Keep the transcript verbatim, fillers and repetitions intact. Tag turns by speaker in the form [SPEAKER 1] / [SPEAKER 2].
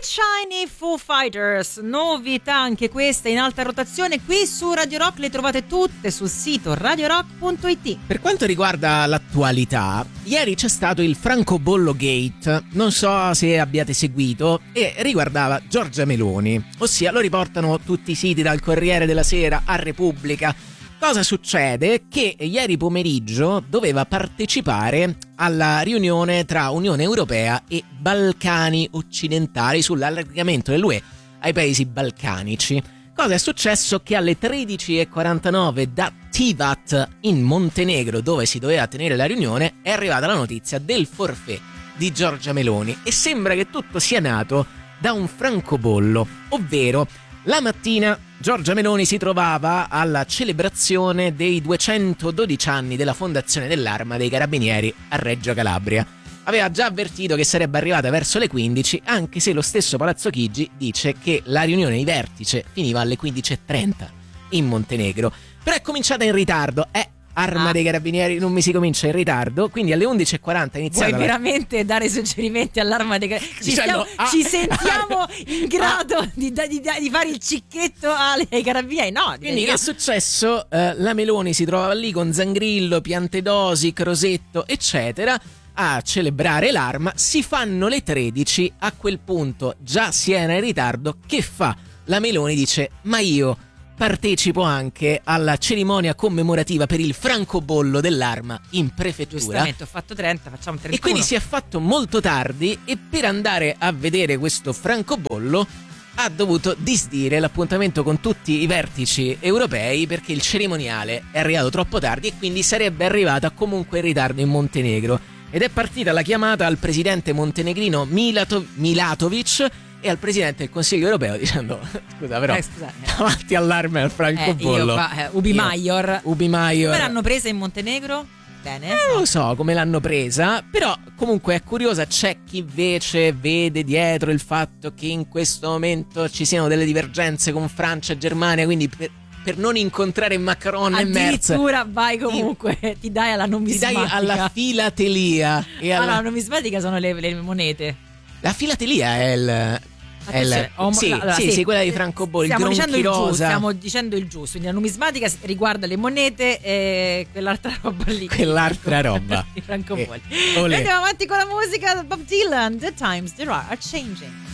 [SPEAKER 1] Shiny Foo Fighters, novità anche questa in alta rotazione qui su Radio Rock, le trovate tutte sul sito radio rock punto it.
[SPEAKER 2] Per quanto riguarda l'attualità, ieri c'è stato il Francobollo Gate, non so se abbiate seguito, e riguardava Giorgia Meloni, ossia lo riportano tutti i siti dal Corriere della Sera a Repubblica. Cosa succede? Che ieri pomeriggio doveva partecipare alla riunione tra Unione Europea e Balcani occidentali sull'allargamento dell'U E ai paesi balcanici. Cosa è successo? Che alle tredici e quarantanove da Tivat in Montenegro, dove si doveva tenere la riunione, è arrivata la notizia del forfait di Giorgia Meloni e sembra che tutto sia nato da un francobollo, ovvero la mattina Giorgia Meloni si trovava alla celebrazione dei duecentododici anni della fondazione dell'Arma dei Carabinieri a Reggio Calabria. Aveva già avvertito che sarebbe arrivata verso le quindici, anche se lo stesso Palazzo Chigi dice che la riunione di vertice finiva alle quindici e trenta in Montenegro. Però è cominciata in ritardo, è Arma ah. dei Carabinieri non mi si comincia in ritardo, quindi alle undici e quaranta è iniziata.
[SPEAKER 1] Vuoi
[SPEAKER 2] la...
[SPEAKER 1] veramente dare suggerimenti all'Arma dei Carabinieri? Ci,
[SPEAKER 2] Dicendo,
[SPEAKER 1] stiamo,
[SPEAKER 2] ah,
[SPEAKER 1] ci sentiamo
[SPEAKER 2] ah,
[SPEAKER 1] in grado ah, di, di, di fare il cicchetto ai Carabinieri? No,
[SPEAKER 2] quindi che
[SPEAKER 1] no.
[SPEAKER 2] è successo? Eh, la Meloni si trovava lì con Zangrillo, Piantedosi, Crosetto, eccetera, a celebrare l'Arma. Si fanno le tredici, a quel punto già si era in ritardo. Che fa? La Meloni dice: ma io partecipo anche alla cerimonia commemorativa per il francobollo dell'Arma in prefettura.
[SPEAKER 1] Giustamente, ho fatto trenta, facciamo trentuno.
[SPEAKER 2] E quindi si è fatto molto tardi e per andare a vedere questo francobollo ha dovuto disdire l'appuntamento con tutti i vertici europei perché il cerimoniale è arrivato troppo tardi e quindi sarebbe arrivata comunque in ritardo in Montenegro. Ed è partita la chiamata al presidente montenegrino Milato- Milatovic e al presidente del Consiglio europeo dicendo: scusa però,
[SPEAKER 1] eh, scusa, eh.
[SPEAKER 2] davanti all'arma al francobollo,
[SPEAKER 1] eh, eh, Ubi Maior
[SPEAKER 2] Ubi Maior.
[SPEAKER 1] Come l'hanno presa in Montenegro? Bene,
[SPEAKER 2] eh,
[SPEAKER 1] no.
[SPEAKER 2] Non lo so come l'hanno presa, però comunque è curiosa. C'è chi invece vede dietro il fatto che in questo momento ci siano delle divergenze con Francia e Germania, quindi per, per non incontrare Macron e Merz
[SPEAKER 1] addirittura vai comunque ti, ti dai alla numismatica,
[SPEAKER 2] ti dai alla filatelia e alla...
[SPEAKER 1] Ah, no, la numismatica sono le, le monete.
[SPEAKER 2] La filatelia è il... È il...
[SPEAKER 1] oh,
[SPEAKER 2] sì,
[SPEAKER 1] allora,
[SPEAKER 2] sì,
[SPEAKER 1] sì,
[SPEAKER 2] sì, quella di francobollo, il
[SPEAKER 1] stiamo dicendo il
[SPEAKER 2] rosa.
[SPEAKER 1] giusto, stiamo dicendo il giusto. Quindi la numismatica riguarda le monete e quell'altra roba lì.
[SPEAKER 2] Quell'altra roba.
[SPEAKER 1] I francobolli.
[SPEAKER 2] Eh,
[SPEAKER 1] Andiamo avanti con la musica. Bob Dylan, The Times They Are Changing.